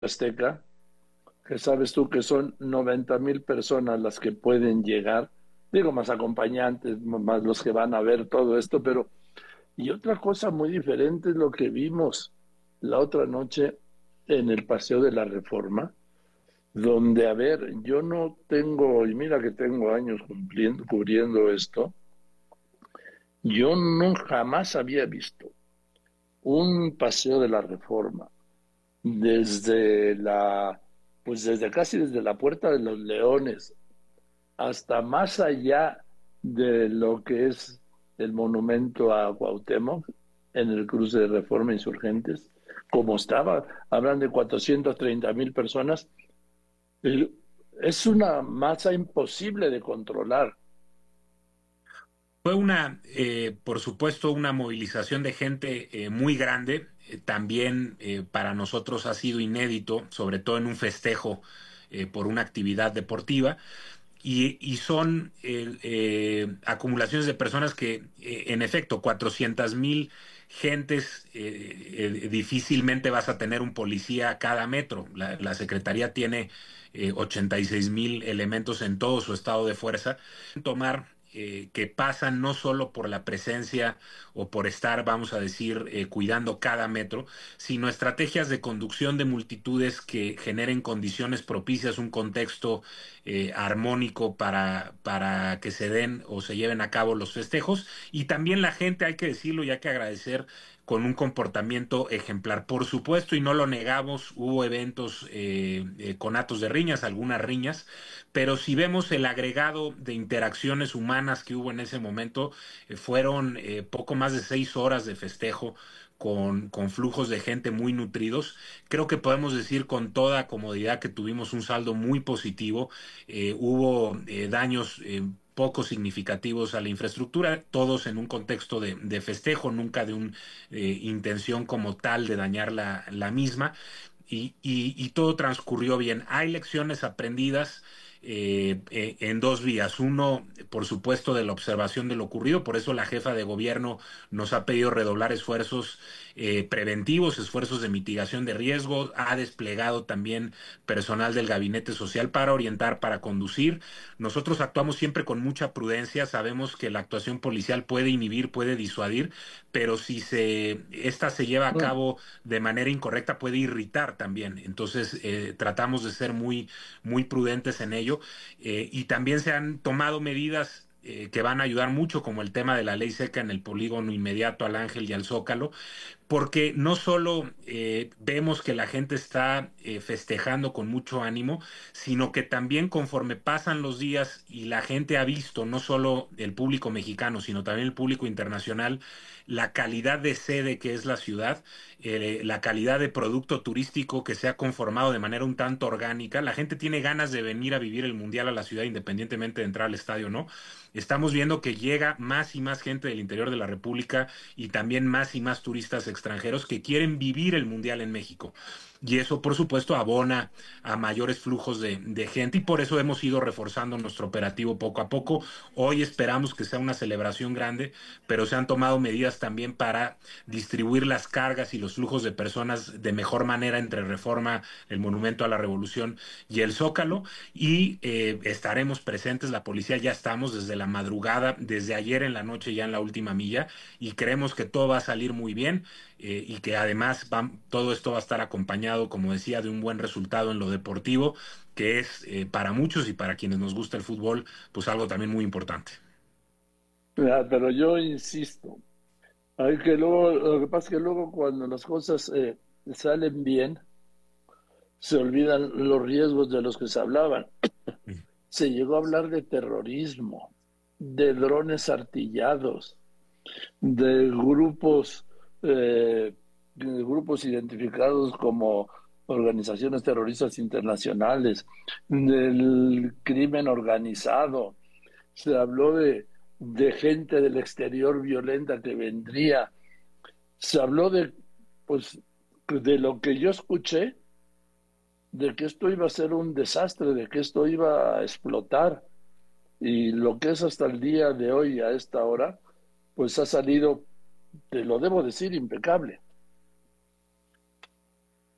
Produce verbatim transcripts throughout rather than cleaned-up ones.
Azteca, que sabes tú que son noventa mil personas las que pueden llegar, digo, más acompañantes, más los que van a ver todo esto, pero y otra cosa muy diferente es lo que vimos la otra noche en el Paseo de la Reforma, donde, a ver, yo no tengo, y mira que tengo años cumpliendo, cubriendo esto, yo no jamás había visto un Paseo de la Reforma desde la, pues desde casi desde la Puerta de los Leones hasta más allá de lo que es el monumento a Cuauhtémoc en el cruce de Reforma Insurgentes, como estaba, hablan de cuatrocientas treinta mil personas, es una masa imposible de controlar. Fue una, eh, por supuesto, una movilización de gente eh, muy grande. Eh, también eh, para nosotros ha sido inédito, sobre todo en un festejo eh, por una actividad deportiva. Y, y son eh, eh, acumulaciones de personas que, eh, en efecto, cuatrocientas mil gentes, eh, eh, difícilmente vas a tener un policía a cada metro. La, la Secretaría tiene eh, ochenta y seis mil elementos en todo su estado de fuerza. Tomar eh, que pasan no solo por la presencia o por estar, vamos a decir, eh, cuidando cada metro, sino estrategias de conducción de multitudes que generen condiciones propicias, un contexto eh, armónico para, para que se den o se lleven a cabo los festejos. Y también la gente, hay que decirlo y hay que agradecer, con un comportamiento ejemplar. Por supuesto, y no lo negamos, hubo eventos eh, eh, con actos de riñas, algunas riñas, pero si vemos el agregado de interacciones humanas que hubo en ese momento, eh, fueron eh, poco más de seis horas de festejo con, con flujos de gente muy nutridos. Creo que podemos decir con toda comodidad que tuvimos un saldo muy positivo. Eh, hubo eh, daños eh, poco significativos a la infraestructura, todos en un contexto de, de festejo, nunca de una eh, intención como tal de dañar la, la misma. Y, y, y, todo transcurrió bien. Hay lecciones aprendidas eh, eh, en dos vías. Uno, por supuesto, de la observación de lo ocurrido. Por eso la jefa de gobierno nos ha pedido redoblar esfuerzos eh, preventivos, esfuerzos de mitigación de riesgos. Ha desplegado también personal del gabinete social para orientar, para conducir. Nosotros actuamos siempre con mucha prudencia. Sabemos que la actuación policial puede inhibir, puede disuadir, pero si se esta se lleva a cabo de manera incorrecta puede irritar también. Entonces eh, tratamos de ser muy muy prudentes en ello, eh, y también se han tomado medidas eh, que van a ayudar mucho, como el tema de la ley seca en el polígono inmediato al Ángel y al Zócalo, porque no solo eh, vemos que la gente está eh, festejando con mucho ánimo, sino que también conforme pasan los días y la gente ha visto, no solo el público mexicano, sino también el público internacional, la calidad de sede que es la ciudad, eh, la calidad de producto turístico que se ha conformado de manera un tanto orgánica. La gente tiene ganas de venir a vivir el Mundial a la ciudad independientemente de entrar al estadio o no. Estamos viendo que llega más y más gente del interior de la República y también más y más turistas extranjeros que quieren vivir el Mundial en México. Y eso, por supuesto, abona a mayores flujos de, de gente, y por eso hemos ido reforzando nuestro operativo poco a poco. Hoy esperamos que sea una celebración grande, pero se han tomado medidas también para distribuir las cargas y los flujos de personas de mejor manera entre Reforma, el Monumento a la Revolución y el Zócalo. Y eh, estaremos presentes, la policía ya estamos desde la madrugada, desde ayer en la noche ya en la última milla, y creemos que todo va a salir muy bien, eh, y que además va, todo esto va a estar acompañado, como decía, de un buen resultado en lo deportivo, que es eh, para muchos y para quienes nos gusta el fútbol, pues algo también muy importante. Ah, pero yo insisto, hay que luego, lo que pasa es que luego cuando las cosas eh, salen bien, se olvidan los riesgos de los que se hablaban. Se llegó a hablar de terrorismo, de drones artillados, de grupos, eh, de grupos identificados como organizaciones terroristas internacionales, del crimen organizado. Se habló de, de gente del exterior violenta que vendría. Se habló de, pues, de lo que yo escuché, de que esto iba a ser un desastre, de que esto iba a explotar. Y lo que es hasta el día de hoy, a esta hora, pues ha salido, te lo debo decir, impecable.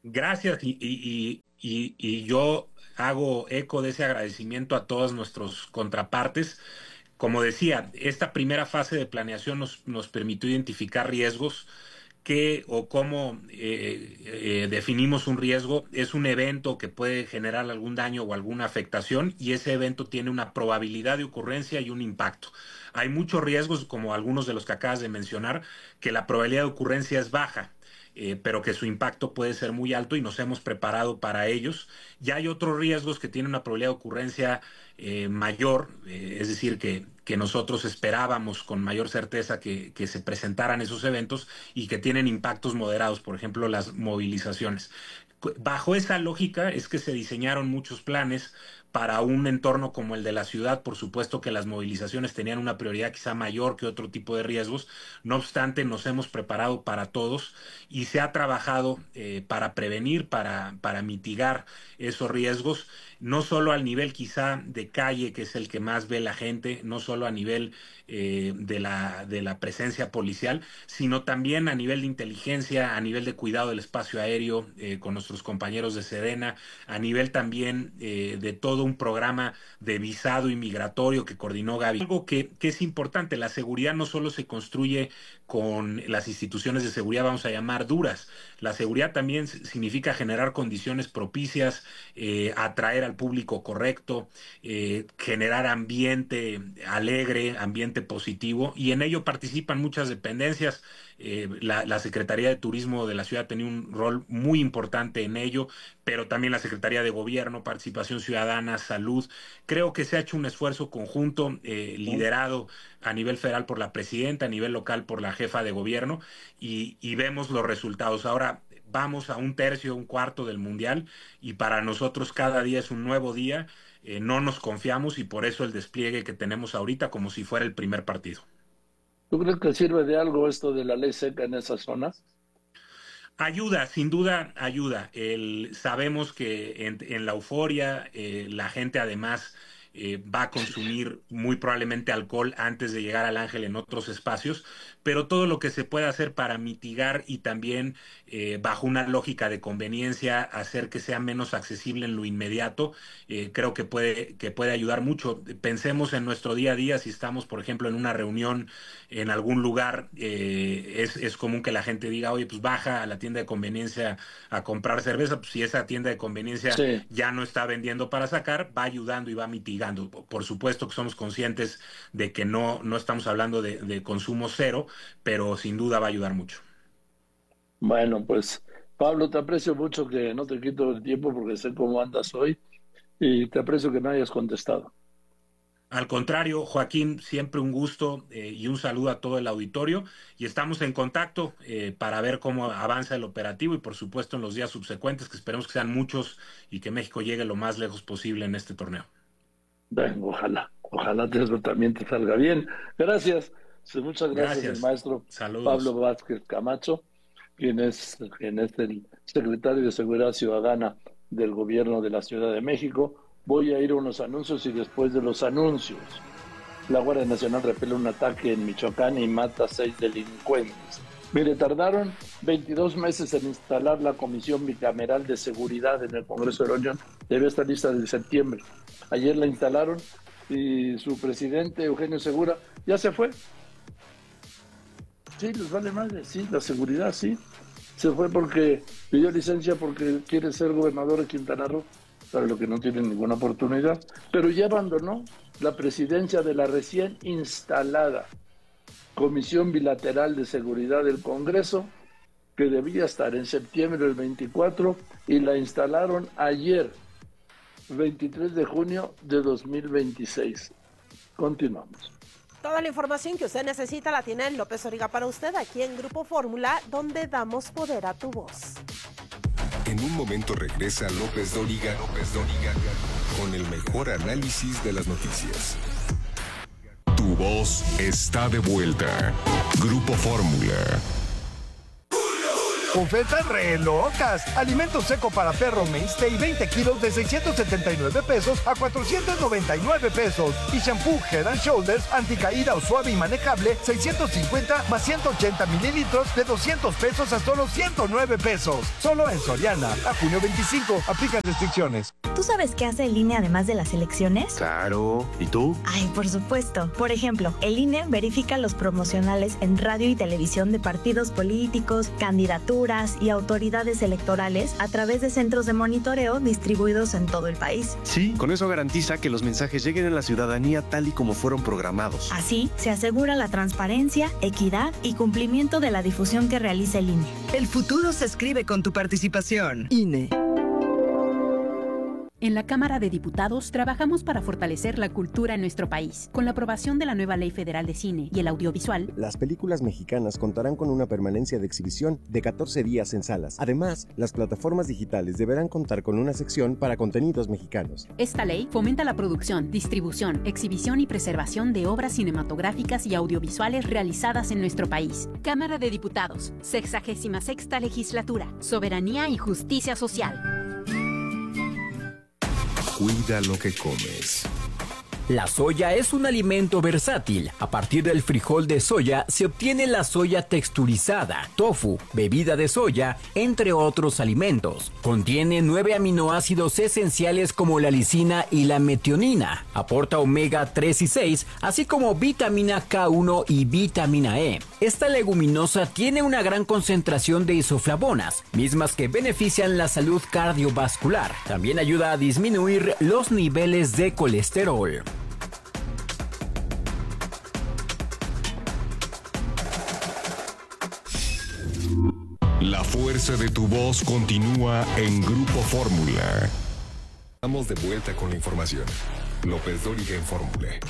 Gracias y, y, y, y yo hago eco de ese agradecimiento a todos nuestros contrapartes. Como decía, esta primera fase de planeación nos, nos permitió identificar riesgos qué o cómo eh, eh, definimos un riesgo. Es un evento que puede generar algún daño o alguna afectación y ese evento tiene una probabilidad de ocurrencia y un impacto. Hay muchos riesgos, como algunos de los que acabas de mencionar, que la probabilidad de ocurrencia es baja. Eh, pero que su impacto puede ser muy alto y nos hemos preparado para ellos. Ya hay otros riesgos que tienen una probabilidad de ocurrencia eh, mayor, eh, es decir, que, que nosotros esperábamos con mayor certeza que, que se presentaran esos eventos y que tienen impactos moderados, por ejemplo, las movilizaciones. Bajo esa lógica es que se diseñaron muchos planes para un entorno como el de la ciudad. Por supuesto que las movilizaciones tenían una prioridad quizá mayor que otro tipo de riesgos. No obstante, nos hemos preparado para todos y se ha trabajado eh, para prevenir, para, para mitigar esos riesgos, no solo al nivel quizá de calle, que es el que más ve la gente, no solo a nivel eh, de, la, de la presencia policial, sino también a nivel de inteligencia, a nivel de cuidado del espacio aéreo eh, con nuestros compañeros de Sedena, a nivel también eh, de todo un programa de visado inmigratorio que coordinó Gaby. Algo que, que es importante, la seguridad no solo se construye con las instituciones de seguridad, vamos a llamar duras. La seguridad también significa generar condiciones propicias, eh, atraer al público correcto, eh, generar ambiente alegre, ambiente positivo, y en ello participan muchas dependencias. Eh, la, la Secretaría de Turismo de la ciudad tenía un rol muy importante en ello, pero también la Secretaría de Gobierno, Participación Ciudadana, Salud. Creo que se ha hecho un esfuerzo conjunto, eh, liderado a nivel federal por la presidenta, a nivel local por la jefa de gobierno, y, y vemos los resultados. Ahora vamos a un tercio, un cuarto del Mundial, y para nosotros cada día es un nuevo día. Eh, no nos confiamos y por eso el despliegue que tenemos ahorita como si fuera el primer partido. ¿Tú crees que sirve de algo esto de la ley seca en esas zonas? Ayuda, sin duda ayuda. El, sabemos que en, en la euforia eh, la gente además eh, va a consumir muy probablemente alcohol antes de llegar al Ángel en otros espacios, pero todo lo que se puede hacer para mitigar y también eh, bajo una lógica de conveniencia hacer que sea menos accesible en lo inmediato, eh, creo que puede, que puede ayudar mucho. Pensemos en nuestro día a día, si estamos, por ejemplo, en una reunión en algún lugar, eh, es, es común que la gente diga, oye, pues baja a la tienda de conveniencia a comprar cerveza. Pues si esa tienda de conveniencia Sí. ya no está vendiendo para sacar, va ayudando y va mitigando. Por supuesto que somos conscientes de que no, no estamos hablando de, de consumo cero, pero sin duda va a ayudar mucho. Bueno, pues Pablo, te aprecio mucho que no te quito el tiempo porque sé cómo andas hoy y te aprecio que me hayas contestado. Al contrario, Joaquín, siempre un gusto eh, y un saludo a todo el auditorio y estamos en contacto eh, para ver cómo avanza el operativo y por supuesto en los días subsecuentes, que esperemos que sean muchos y que México llegue lo más lejos posible en este torneo. Bueno, ojalá, ojalá te- eso también te salga bien. Gracias, sí, muchas gracias el Gracias, maestro Pablo saludos. Vázquez Camacho, quien es, quien es el secretario de Seguridad Ciudadana del Gobierno de la Ciudad de México. Voy a ir a unos anuncios y después de los anuncios, la Guardia Nacional repele un ataque en Michoacán y mata a seis delincuentes. Mire, tardaron veintidós meses en instalar la Comisión Bicameral de Seguridad en el Congreso de la Unión. Debe estar lista desde septiembre. Ayer la instalaron y su presidente, Eugenio Segura, ya se fue. Sí, les vale madre, sí, la seguridad, sí. Se fue porque pidió licencia porque quiere ser gobernador de Quintana Roo, para lo que no tiene ninguna oportunidad. Pero ya abandonó la presidencia de la recién instalada Comisión Bilateral de Seguridad del Congreso, que debía estar en septiembre del veinticuatro, y la instalaron ayer, veintitrés de junio de dos mil veintiséis. Continuamos. Toda la información que usted necesita la tiene López Dóriga para usted aquí en Grupo Fórmula, donde damos poder a tu voz. En un momento regresa López Dóriga, López Dóriga, con el mejor análisis de las noticias. Tu voz está de vuelta. Grupo Fórmula. Ofertas re locas. Alimento seco para perro Mainstay veinte kilos de seiscientos setenta y nueve pesos a cuatrocientos noventa y nueve pesos. Y shampoo Head and Shoulders anticaída o suave y manejable seiscientos cincuenta más ciento ochenta mililitros de doscientos pesos a solo ciento nueve pesos. Solo en Soriana. A junio veinticinco. Aplican restricciones. ¿Tú sabes qué hace el I N E además de las elecciones? Claro. ¿Y tú? Ay, por supuesto. Por ejemplo, el I N E verifica los promocionales en radio y televisión de partidos políticos, candidaturas y autoridades electorales a través de centros de monitoreo distribuidos en todo el país. Sí, con eso garantiza que los mensajes lleguen a la ciudadanía tal y como fueron programados. Así, se asegura la transparencia, equidad y cumplimiento de la difusión que realiza el I N E. El futuro se escribe con tu participación. I N E. En la Cámara de Diputados trabajamos para fortalecer la cultura en nuestro país. Con la aprobación de la nueva Ley Federal de Cine y el Audiovisual, las películas mexicanas contarán con una permanencia de exhibición de catorce días en salas. Además, las plataformas digitales deberán contar con una sección para contenidos mexicanos. Esta ley fomenta la producción, distribución, exhibición y preservación de obras cinematográficas y audiovisuales realizadas en nuestro país. Cámara de Diputados, sexagésima sexta Legislatura, Soberanía y Justicia Social. Cuida lo que comes. La soya es un alimento versátil. A partir del frijol de soya se obtiene la soya texturizada, tofu, bebida de soya, entre otros alimentos. Contiene nueve aminoácidos esenciales como la lisina y la metionina. Aporta omega tres y seis, así como vitamina K uno y vitamina E. Esta leguminosa tiene una gran concentración de isoflavonas, mismas que benefician la salud cardiovascular. También ayuda a disminuir los niveles de colesterol. La fuerza de tu voz continúa en Grupo Fórmula. Estamos de vuelta con la información. López Dóriga en Fórmula.